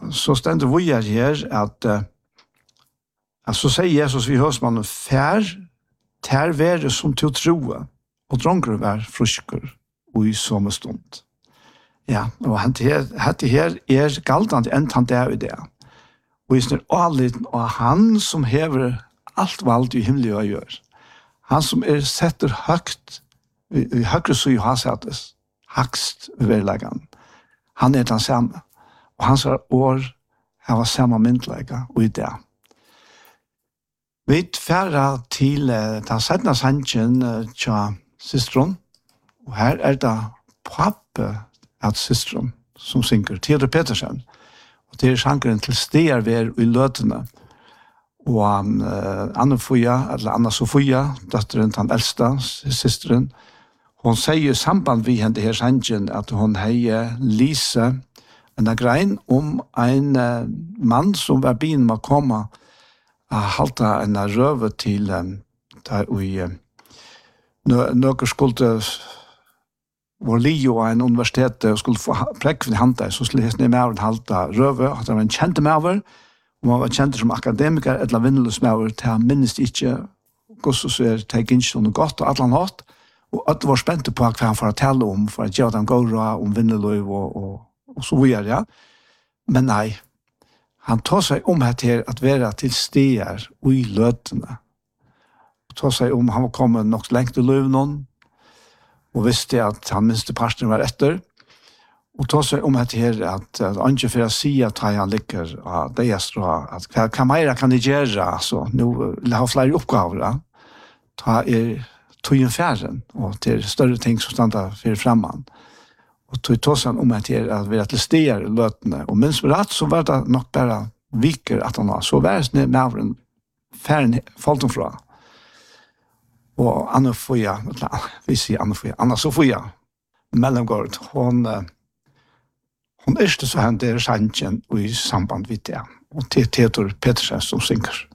så ständer vi här att så säger Jesus vid husmannen tär värde som till troa och dronker vär fruskor och i samma stund. Ja, och han här galtande enn han där i det. Og i snir alit og han som hever alt vald i himmelig og gjør. Han som setter høgt i høyre så jo hasettes, hakst verleggen. Han den samme. Og hans år har samme myndlegge og i det. Vi færre til den settende sannsjen til systeren. Og her det pappe at systeren som synger, Theodor Petersen. Og det sjankeren til steder ved i løtene. Og Anna Sofia, døtteren den eldste, systeren, hon sier i samband vi henne her sjanken at hon heier Lise en grein om en mann som var byen med å komme og halte en røve til der i noen skulle var Leo en universitet og skulle få prekk for hante, så skulle jeg med og halte røve, at det var en kjente med og man var kjent som akademiker, et eller vinneløs med til han minnes ikke hvordan så det ikke noe godt og et eller annet hatt, og at det var spent på hva han får tale om, for at gjøre dem gårde om vinneløv og så videre, ja. Men nei, han tar seg om her at være til steder og i løtene. Han tar seg om han var kommet nok lengt til løvnån, og visste at han minste parten var etter, og tar seg om her at han ikke for å si at han ligger av det jeg står, at hva mer kan de gjøre, altså, nå vil jeg ha flere oppgaver, ja. Ta tog färden och till större ting som stannar för framman. Och tog tossan om att vi att stera lötene. Och minns med rätt så var det nog bara viker att han så värst ner med en färden fallt från. Och Anna Sofia, vi säger Anna Sofia Mellangård, hon är så han där sanchen i samband med det. Och till Theodor Petersen som synger.